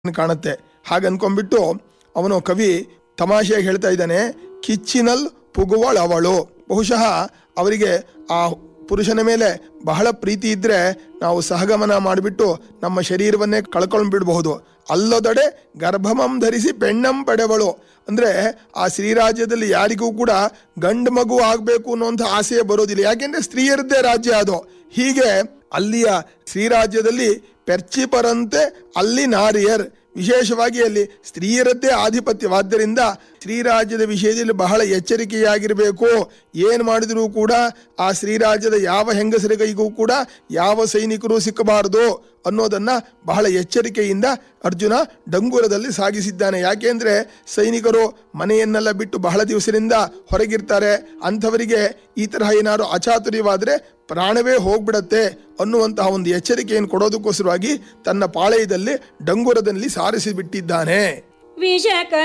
ಕಾಣುತ್ತೆ. ಹಾಗೆ ಅನ್ಕೊಂಡ್ಬಿಟ್ಟು ಅವನು ಕವಿ ತಮಾಷೆಯಾಗಿ ಹೇಳ್ತಾ ಇದ್ದಾನೆ, ಕಿಚ್ಚಿನಲ್ ಪುಗುವಳವಳು. ಬಹುಶಃ ಅವರಿಗೆ ಆ ಪುರುಷನ ಮೇಲೆ ಬಹಳ ಪ್ರೀತಿ ಇದ್ರೆ ನಾವು ಸಹಗಮನ ಮಾಡಿಬಿಟ್ಟು ನಮ್ಮ ಶರೀರವನ್ನೇ ಕಳ್ಕೊಂಡ್ಬಿಡ್ಬಹುದು. ಅಲ್ಲದಡೆ ಗರ್ಭಮಂ ಧರಿಸಿ ಪೆಣ್ಣಂ ಪಡೆವಳು. ಅಂದ್ರೆ ಆ ಶ್ರೀರಾಜ್ಯದಲ್ಲಿ ಯಾರಿಗೂ ಕೂಡ ಗಂಡು ಮಗು ಆಗ್ಬೇಕು ಅನ್ನೋಂಥ ಆಸೆಯೇ ಬರೋದಿಲ್ಲ. ಯಾಕೆಂದ್ರೆ ಸ್ತ್ರೀಯರದ್ದೇ ರಾಜ್ಯ ಅದು. ಹೀಗೆ ಅಲ್ಲಿಯ ಶ್ರೀರಾಜ್ಯದಲ್ಲಿ ಪೆರ್ಚಿಪರಂತೆ ಅಲ್ಲಿ ನಾರಿಯರ್, ವಿಶೇಷವಾಗಿ ಅಲ್ಲಿ ಸ್ತ್ರೀಯರದ್ದೇ ಆಧಿಪತ್ಯವಾದ್ದರಿಂದ ಶ್ರೀರಾಜ್ಯದ ವಿಷಯದಲ್ಲಿ ಬಹಳ ಎಚ್ಚರಿಕೆಯಾಗಿರಬೇಕು. ಏನು ಮಾಡಿದರೂ ಕೂಡ ಆ ಶ್ರೀರಾಜ್ಯದ ಯಾವ ಹೆಂಗಸರ ಕೈಗೂ ಕೂಡ ಯಾವ ಸೈನಿಕರು ಸಿಕ್ಕಬಾರದು ಅನ್ನೋದನ್ನ ಬಹಳ ಎಚ್ಚರಿಕೆಯಿಂದ ಅರ್ಜುನ ಡಂಗುರದಲ್ಲಿ ಸಾಗಿಸಿದ್ದಾನೆ. ಯಾಕೆಂದ್ರೆ ಸೈನಿಕರು ಮನೆಯನ್ನೆಲ್ಲ ಬಿಟ್ಟು ಬಹಳ ದಿವಸದಿಂದ ಹೊರಗಿರ್ತಾರೆ. ಅಂಥವರಿಗೆ ಈ ತರಹ ಏನಾದ್ರು ಅಚಾತುರ್ಯವಾದರೆ ಪ್ರಾಣವೇ ಹೋಗ್ಬಿಡತ್ತೆ ಅನ್ನುವಂತಹ ಒಂದು ಎಚ್ಚರಿಕೆಯನ್ನು ಕೊಡೋದಕ್ಕೋಸ್ಕರವಾಗಿ ತನ್ನ ಪಾಳೆಯದಲ್ಲಿ ಡಂಗುರದಲ್ಲಿ ಸಾರಿಸಿ ಬಿಟ್ಟಿದ್ದಾನೆ.